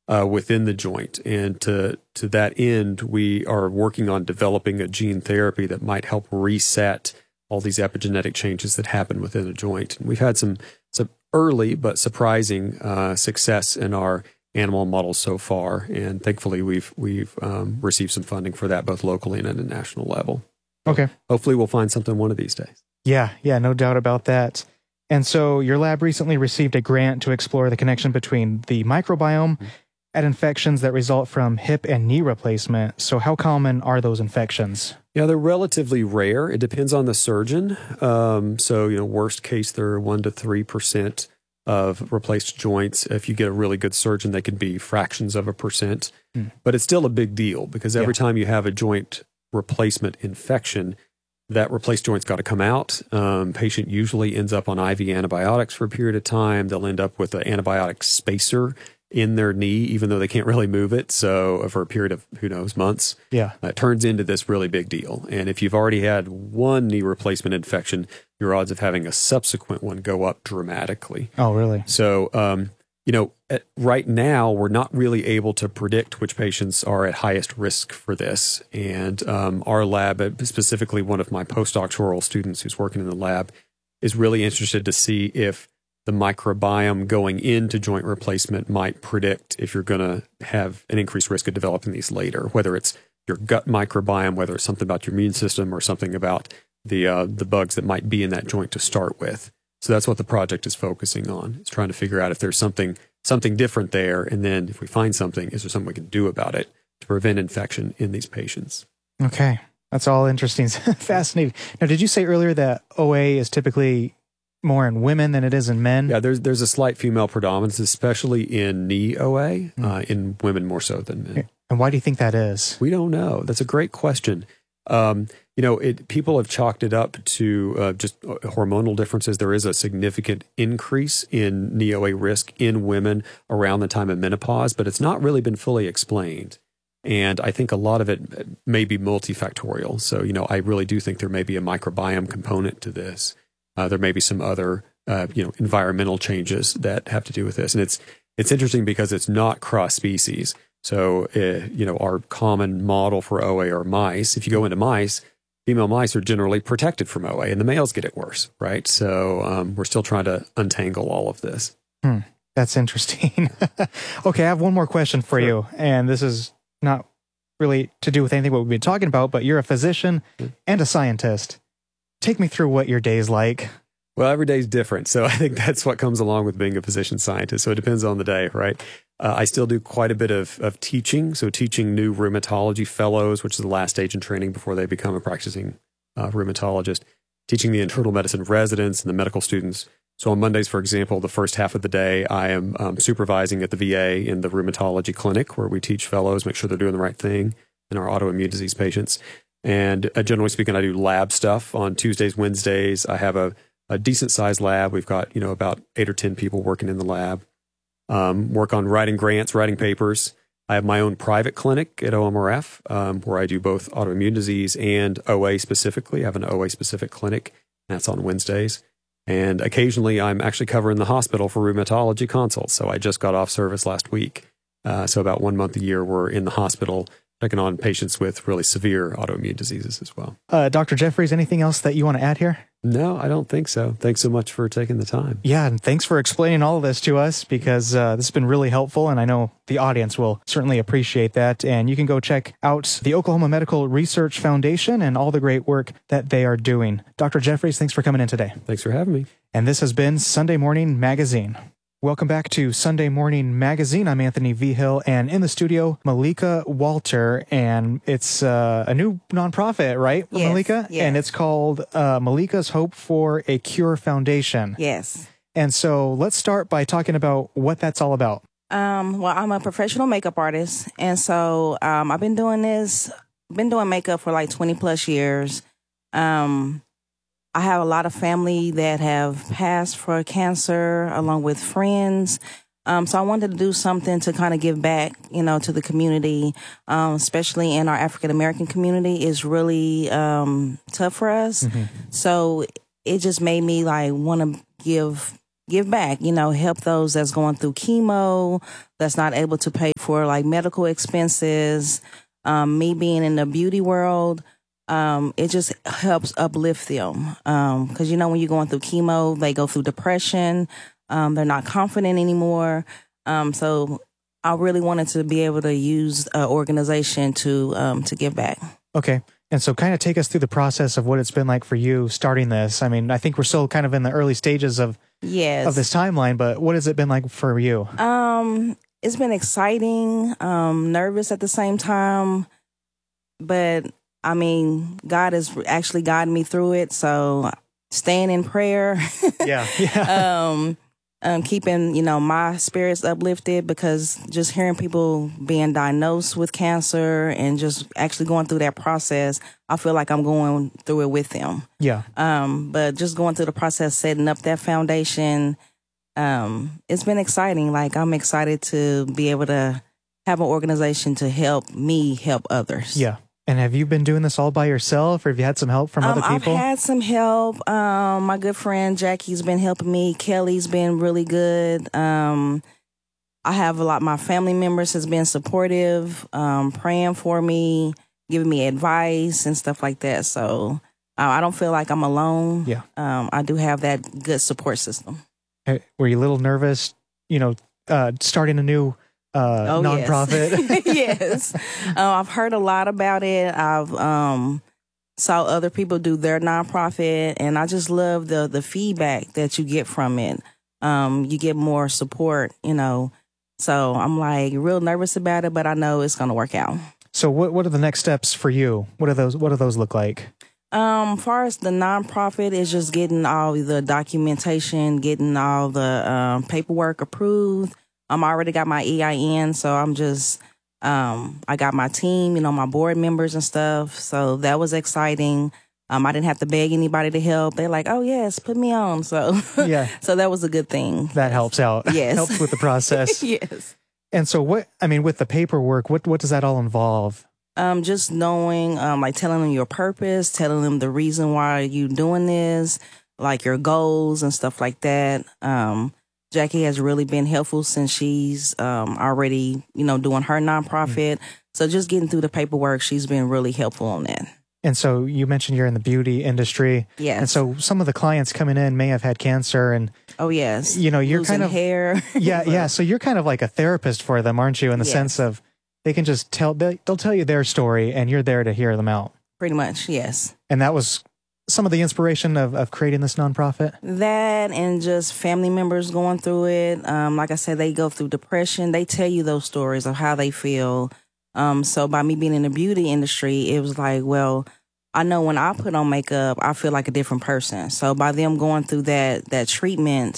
within the joint. And to that end, we are working on developing a gene therapy that might help reset all these epigenetic changes that happen within a joint. And we've had some early but surprising success in our animal models so far, and thankfully we've received some funding for that both locally and at a national level. Okay. Hopefully we'll find something one of these days. Yeah, no doubt about that. And so your lab recently received a grant to explore the connection between the microbiome and infections that result from hip and knee replacement. So how common are those infections? Yeah, they're relatively rare. It depends on the surgeon. So, worst case, they're 1 to 3% of replaced joints. If you get a really good surgeon, they can be fractions of a percent. But it's still a big deal because every time you have a joint replacement infection, that replaced joint's got to come out. Patient usually ends up on IV antibiotics for a period of time. They'll end up with an antibiotic spacer in their knee, even though they can't really move it. So for a period of, who knows, months, it turns into this really big deal. And if you've already had one knee replacement infection, your odds of having a subsequent one go up dramatically. Oh, really? So, right now, we're not really able to predict which patients are at highest risk for this. And our lab, specifically one of my postdoctoral students who's working in the lab, is really interested to see if the microbiome going into joint replacement might predict if you're going to have an increased risk of developing these later, whether it's your gut microbiome, whether it's something about your immune system or something about the bugs that might be in that joint to start with. So that's what the project is focusing on. It's trying to figure out if there's something different there. And then if we find something, is there something we can do about it to prevent infection in these patients? Okay. That's all interesting. Fascinating. Now, did you say earlier that OA is typically more in women than it is in men? Yeah, there's a slight female predominance, especially in knee OA, in women more so than men. And why do you think that is? We don't know. That's a great question. People have chalked it up to just hormonal differences. There is a significant increase in knee OA risk in women around the time of menopause, but it's not really been fully explained. And I think a lot of it may be multifactorial. So, I really do think there may be a microbiome component to this. There may be some other, environmental changes that have to do with this. And it's interesting because it's not cross-species. So, our common model for OA are mice. If you go into mice, female mice are generally protected from OA, and the males get it worse, right? So we're still trying to untangle all of this. That's interesting. Okay, I have one more question for you, and this is not really to do with anything what we've been talking about, but you're a physician and a scientist. Take me through what your day's like. Well, every day's different. So I think that's what comes along with being a physician scientist. So it depends on the day, right? I still do quite a bit of teaching. So teaching new rheumatology fellows, which is the last stage in training before they become a practicing rheumatologist. Teaching the internal medicine residents and the medical students. So on Mondays, for example, the first half of the day, I am supervising at the VA in the rheumatology clinic where we teach fellows, make sure they're doing the right thing in our autoimmune disease patients. And generally speaking, I do lab stuff on Tuesdays, Wednesdays. I have a decent sized lab. We've got, about 8 or 10 people working in the lab. Work on writing grants, writing papers. I have my own private clinic at OMRF where I do both autoimmune disease and OA specifically. I have an OA specific clinic. That's on Wednesdays. And occasionally I'm actually covering the hospital for rheumatology consults. So I just got off service last week. So about 1 month a year, we're in the hospital checking on patients with really severe autoimmune diseases as well. Dr. Jeffries, anything else that you want to add here? No, I don't think so. Thanks so much for taking the time. Yeah, and thanks for explaining all of this to us because this has been really helpful, and I know the audience will certainly appreciate that. And you can go check out the Oklahoma Medical Research Foundation and all the great work that they are doing. Dr. Jeffries, thanks for coming in today. Thanks for having me. And this has been Sunday Morning Magazine. Welcome back to Sunday Morning Magazine. I'm Anthony V. Hill, and in the studio, Malika Walter, and it's a new nonprofit, right, yes, Malika? Yes. And it's called Malika's Hope for a Cure Foundation. Yes. And so let's start by talking about what that's all about. Well, I'm a professional makeup artist, and so I've been doing makeup for like 20 plus years. I have a lot of family that have passed for cancer along with friends. So I wanted to do something to kind of give back, to the community, especially in our African-American community. It's really tough for us. Mm-hmm. So it just made me want to give back, help those that's going through chemo, that's not able to pay for like medical expenses. Me being in the beauty world, it just helps uplift them. Because, you know, when you're going through chemo, they go through depression. They're not confident anymore. So I really wanted to be able to use an organization to give back. Okay. And so kind of take us through the process of what it's been like for you starting this. I mean, I think we're still kind of in the early stages of this timeline, but what has it been like for you? It's been exciting, nervous at the same time, but I mean, God has actually guided me through it. So staying in prayer, keeping, you know, my spirits uplifted, because just hearing people being diagnosed with cancer and just actually going through that process, I feel like I'm going through it with them. Yeah. But just going through the process, setting up that foundation, it's been exciting. Like, I'm excited to be able to have an organization to help me help others. Yeah. And have you been doing this all by yourself, or have you had some help from other people? I've had some help. My good friend Jackie's been helping me. Kelly's been really good. I have my family members has been supportive, praying for me, giving me advice and stuff like that. So I don't feel like I'm alone. Yeah. I do have that good support system. Hey, were you a little nervous, you know, starting a new nonprofit? Yes. I've heard a lot about it. I've saw other people do their nonprofit, and I just love the feedback that you get from it. You get more support, you know. So I'm like real nervous about it, but I know it's going to work out. So what are the next steps for you? What do those look like? Far as the nonprofit is just getting all the documentation, getting all the paperwork approved. I already got my EIN, so I'm just, I got my team, you know, my board members and stuff. So that was exciting. I didn't have to beg anybody to help. They're like, oh, yes, put me on. So, yeah. So that was a good thing. That helps out. Yes. Helps with the process. Yes. And so with the paperwork, what does that all involve? Just knowing, like telling them your purpose, telling them the reason why you're doing this, like your goals and stuff like that. Jackie has really been helpful since she's already, you know, doing her nonprofit. So just getting through the paperwork, she's been really helpful on that. And so you mentioned you're in the beauty industry. Yes. And so some of the clients coming in may have had cancer and... Oh, yes. You know, you're losing kind of... hair. Yeah. So you're kind of like a therapist for them, aren't you? In the sense of they can just they'll tell you their story and you're there to hear them out. Pretty much, yes. And that was some of the inspiration of creating this nonprofit? That and just family members going through it. Like I said, they go through depression. They tell you those stories of how they feel. So by me being in the beauty industry, it was like, well, I know when I put on makeup, I feel like a different person. So by them going through that treatment,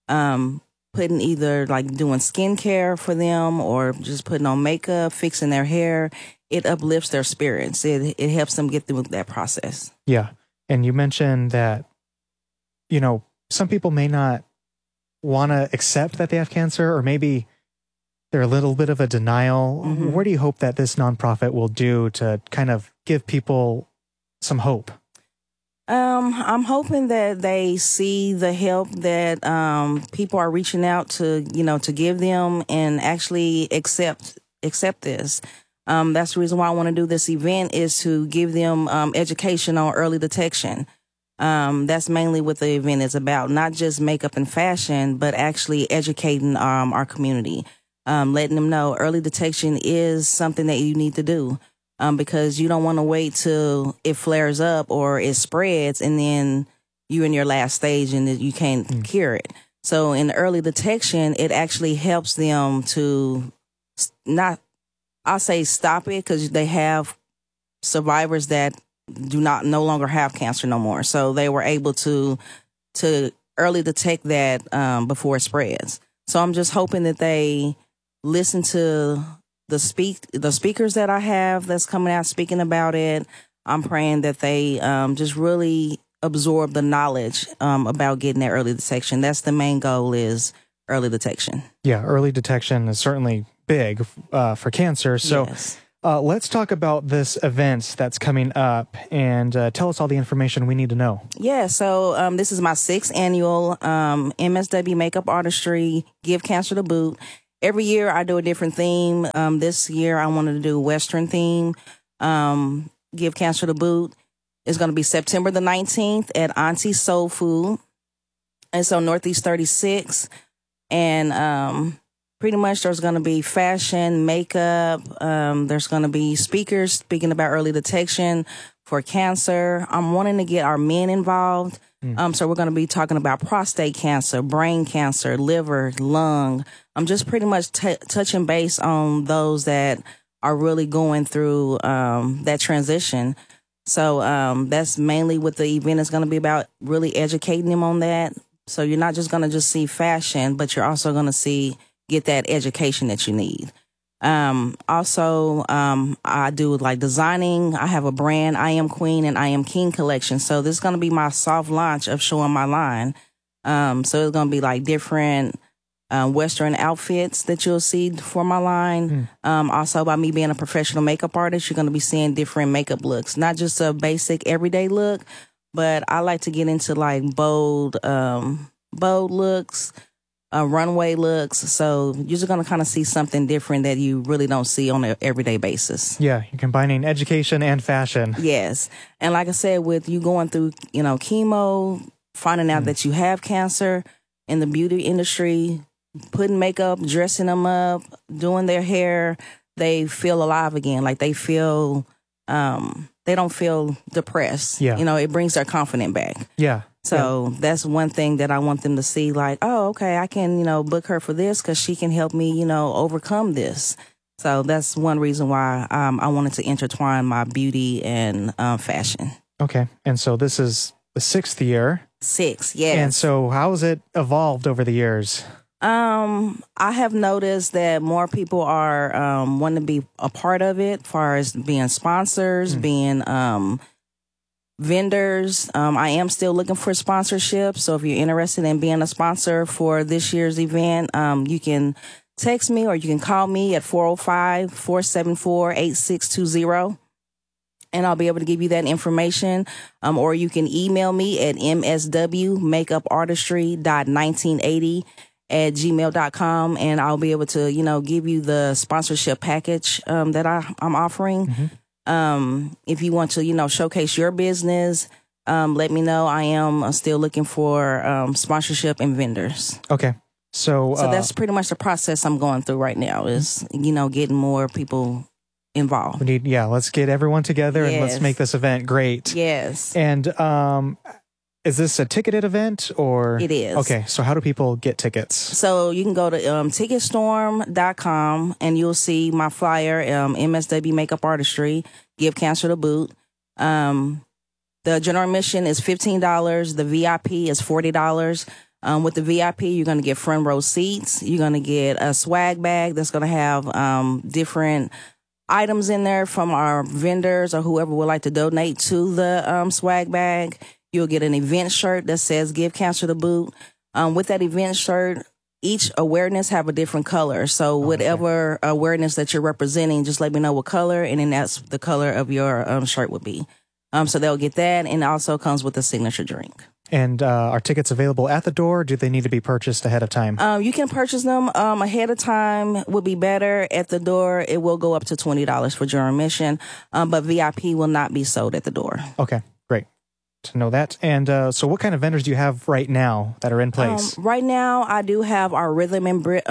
putting either like doing skincare for them or just putting on makeup, fixing their hair, it uplifts their spirits. It helps them get through that process. Yeah. And you mentioned that, you know, some people may not want to accept that they have cancer, or maybe they're a little bit of a denial. Mm-hmm. What do you hope that this nonprofit will do to kind of give people some hope? I'm hoping that they see the help that people are reaching out to, you know, to give them and actually accept this. That's the reason why I want to do this event, is to give them education on early detection. That's mainly what the event is about, not just makeup and fashion, but actually educating our community, letting them know early detection is something that you need to do. Because you don't want to wait till it flares up or it spreads and then you're in your last stage and you can't cure it. So in early detection, it actually helps them to I'll say stop it, because they have survivors that no longer have cancer no more. So they were able to early detect that before it spreads. So I'm just hoping that they listen to the speakers that I have that's coming out speaking about it. I'm praying that they just really absorb the knowledge about getting that early detection. That's the main goal, is early detection. Yeah, early detection is certainly big for cancer. So yes. Let's talk about this event that's coming up and tell us all the information we need to know. Yeah, so this is my 6th annual MSW Makeup Artistry Give Cancer the Boot. every year I do a different theme. This year I wanted to do a Western theme. Give Cancer the Boot. It's going to be September the 19th at Auntie Soul Food. And so Northeast 36. And pretty much there's going to be fashion, makeup. There's going to be speakers speaking about early detection for cancer. I'm wanting to get our men involved. So we're going to be talking about prostate cancer, brain cancer, liver, lung. I'm just pretty much touching base on those that are really going through that transition. So that's mainly what the event is going to be about, really educating them on that. So you're not just going to just see fashion, but you're also going to get that education that you need. Also, I do like designing. I have a brand, I Am Queen and I Am King collection. So this is going to be my soft launch of showing my line. So it's going to be like different Western outfits that you'll see for my line. Also, by me being a professional makeup artist, you're going to be seeing different makeup looks, not just a basic everyday look, but I like to get into like bold looks, runway looks. So you're just going to kind of see something different that you really don't see on an everyday basis. Yeah, you're combining education and fashion. Yes. And like I said, with you going through, chemo, finding out that you have cancer in the beauty industry, putting makeup, dressing them up, doing their hair, they feel alive again. Like they feel, they don't feel depressed. Yeah. It brings their confidence back. Yeah. So that's one thing that I want them to see, like, oh, okay, I can, book her for this because she can help me, overcome this. So that's one reason why I wanted to intertwine my beauty and fashion. Okay. And so this is the 6th year. 6, yes. And so how has it evolved over the years? I have noticed that more people are wanting to be a part of it, as far as being sponsors, being vendors. I am still looking for sponsorships. So if you're interested in being a sponsor for this year's event, you can text me or you can call me at 405-474-8620. And I'll be able to give you that information. Or you can email me at mswmakeupartistry.1980@gmail.com. And I'll be able to, give you the sponsorship package that I'm offering. If you want to, showcase your business, let me know. I am still looking for sponsorship and vendors. Okay. So that's pretty much the process I'm going through right now is, getting more people involved. Let's get everyone together and let's Yes. make this event great. Yes. And is this a ticketed event or? It is. Okay. So how do people get tickets? So you can go to ticketstorm.com and you'll see my flyer, MSW Makeup Artistry, Give Cancer the Boot. The general admission is $15. The VIP is $40. With the VIP, you're going to get front row seats. You're going to get a swag bag that's going to have different items in there from our vendors or whoever would like to donate to the swag bag. You'll get an event shirt that says Give Cancer the Boot. With that event shirt, each awareness have a different color. So whatever awareness that you're representing, just let me know what color, and then that's the color of your shirt would be. So they'll get that, and it also comes with a signature drink. And are tickets available at the door? Or do they need to be purchased ahead of time? You can purchase them ahead of time. Would be better. At the door, it will go up to $20 for general admission, but VIP will not be sold at the door. Okay, great to know that. And so what kind of vendors do you have right now that are in place? Right now, I do have our Rhythm and Beauty.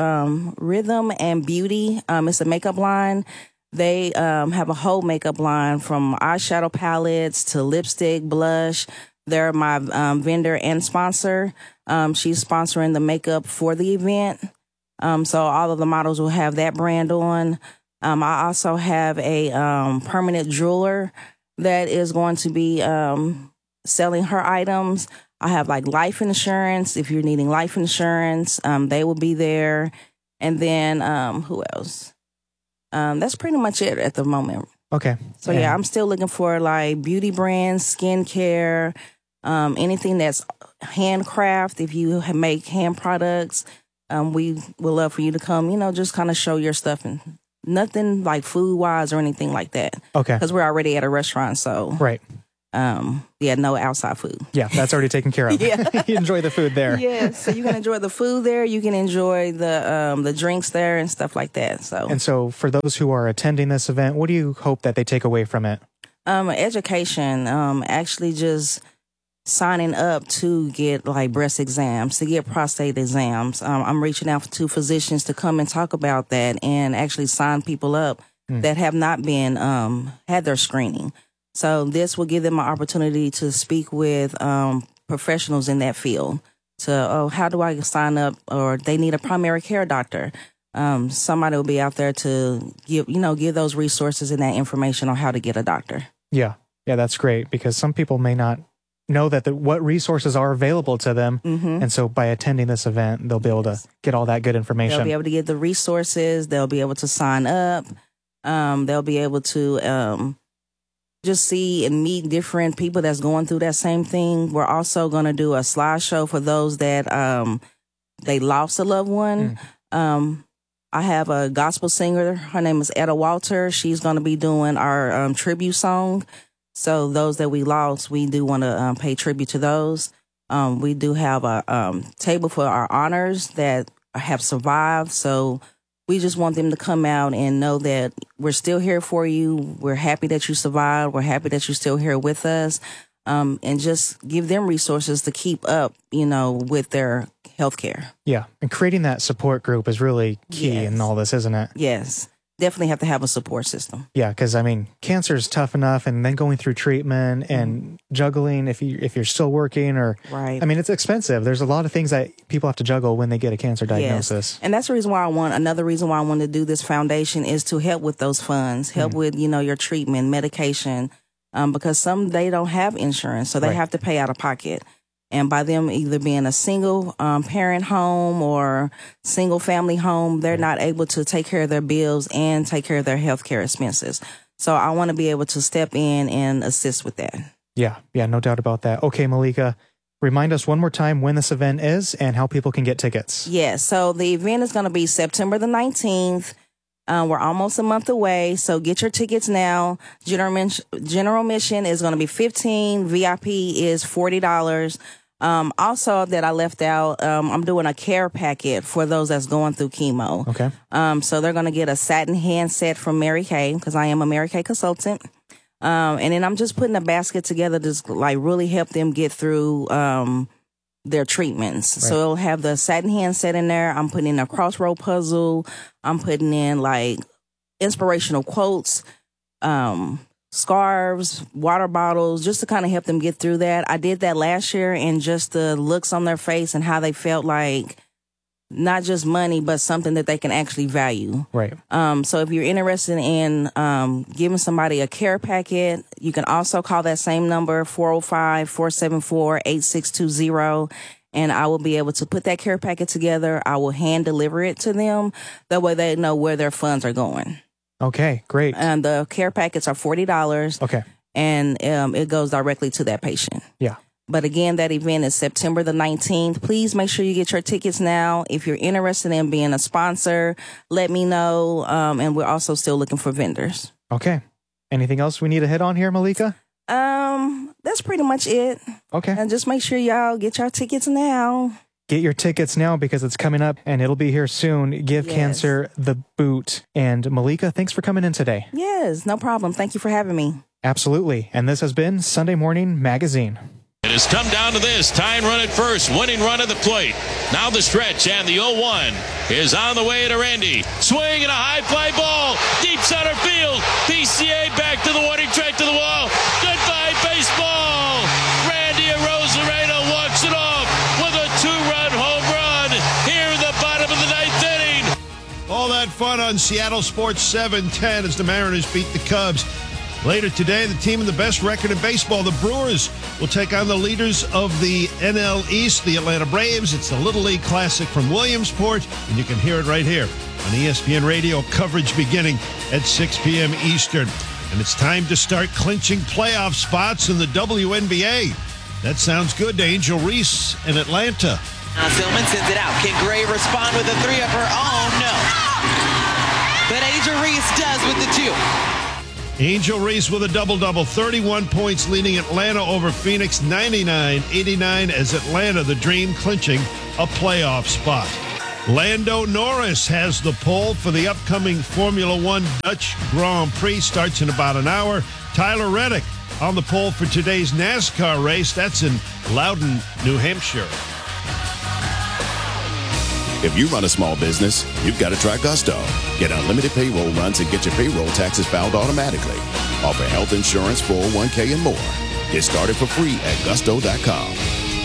It's a makeup line. They have a whole makeup line from eyeshadow palettes to lipstick, blush. They're my vendor and sponsor. She's sponsoring the makeup for the event. So all of the models will have that brand on. I also have a permanent jeweler that is going to be selling her items. I have like life insurance. If you're needing life insurance, they will be there. And then who else? That's pretty much it at the moment. Okay. So yeah, I'm still looking for like beauty brands, skincare, anything that's handcraft. If you make hand products, we would love for you to come, just kind of show your stuff, and nothing like food wise or anything like that. Okay. Because we're already at a restaurant. So Right. no outside food. Yeah, that's already taken care of. Yeah. You enjoy the food there. Yeah, so you can enjoy the food there. You can enjoy the drinks there and stuff like that. So for those who are attending this event, what do you hope that they take away from it? Education, actually just signing up to get like breast exams, to get prostate exams. I'm reaching out to physicians to come and talk about that and actually sign people up that have not been, had their screening. So this will give them an opportunity to speak with professionals in that field. So, how do I sign up? Or they need a primary care doctor. Somebody will be out there to give those resources and that information on how to get a doctor. Yeah, that's great, because some people may not know that what resources are available to them. And so by attending this event, they'll be able to get all that good information. They'll be able to get the resources. They'll be able to sign up. They'll be able to just see and meet different people that's going through that same thing. We're also going to do a slideshow for those that they lost a loved one. I have a gospel singer. Her name is Etta Walter. She's going to be doing our tribute song. So those that we lost, we do want to pay tribute to those. We do have a table for our honors that have survived. So we just want them to come out and know that we're still here for you. We're happy that you survived. We're happy that you're still here with us. And just give them resources to keep up, with their health care. Yeah. And creating that support group is really key in all this, isn't it? Yes. Definitely have to have a support system. Yeah, because cancer is tough enough, and then going through treatment and juggling if you're still working, or right. It's expensive. There's a lot of things that people have to juggle when they get a cancer diagnosis. Yes. And that's the reason why another reason why I wanted to do this foundation is to help with those funds, help with your treatment, medication, because some they don't have insurance, so they have to pay out of pocket. And by them either being a single parent home or single family home, they're not able to take care of their bills and take care of their health care expenses. So I want to be able to step in and assist with that. Yeah, no doubt about that. Okay, Malika, remind us one more time when this event is and how people can get tickets. Yes, so the event is going to be September the 19th. We're almost a month away, so get your tickets now. General admission is going to be $15. VIP is $40. Also that I left out, I'm doing a care packet for those that's going through chemo. Okay. So they're going to get a satin handset from Mary Kay, because I am a Mary Kay consultant. And then I'm just putting a basket together to really help them get through their treatments. Right. So it'll have the satin handset in there. I'm putting in a crossroad puzzle. I'm putting in inspirational quotes, scarves, water bottles, just to kind of help them get through that. I did that last year, and just the looks on their face and how they felt like not just money, but something that they can actually value. Right. So if you're interested in giving somebody a care packet, you can also call that same number, 405-474-8620. And I will be able to put that care packet together. I will hand deliver it to them. That way they know where their funds are going. Okay, great. And the care packets are $40. Okay. And it goes directly to that patient. Yeah. But again, that event is September the 19th. Please make sure you get your tickets now. If you're interested in being a sponsor, let me know. And we're also still looking for vendors. Okay. Anything else we need to hit on here, Malika? That's pretty much it. Okay. And just make sure y'all get your tickets now. Get your tickets now, because it's coming up and it'll be here soon. Give Cancer the boot. And Malika, thanks for coming in today. Yes, no problem. Thank you for having me. Absolutely. And this has been Sunday Morning Magazine. It has come down to this. Tying run at first. Winning run at the plate. Now the stretch, and the 0-1 is on the way to Randy. Swing and a high fly ball. Deep center field. PCA back to the warning track to the wall. Goodbye, baseball. Randy Arozarena walks it off with a 2-run home run here in the bottom of the 9th inning. All that fun on Seattle Sports 710 as the Mariners beat the Cubs. Later today, the team with the best record in baseball, the Brewers, will take on the leaders of the NL East, the Atlanta Braves. It's the Little League Classic from Williamsport, and you can hear it right here on ESPN Radio, coverage beginning at 6 p.m. Eastern. And it's time to start clinching playoff spots in the WNBA. That sounds good to Angel Reese in Atlanta. Tillman sends it out. Can Gray respond with a 3 of her own? No. But Angel Reese does with the 2. Angel Reese with a double-double, 31 points, leading Atlanta over Phoenix, 99-89 as Atlanta, the Dream, clinching a playoff spot. Lando Norris has the pole for the upcoming Formula One Dutch Grand Prix. Starts in about an hour. Tyler Reddick on the pole for today's NASCAR race. That's in Loudon, New Hampshire. If you run a small business, you've got to try Gusto. Get unlimited payroll runs and get your payroll taxes filed automatically. Offer health insurance, 401k, and more. Get started for free at gusto.com.